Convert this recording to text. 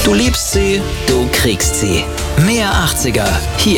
Du liebst sie, du kriegst sie. Mehr 80er, hier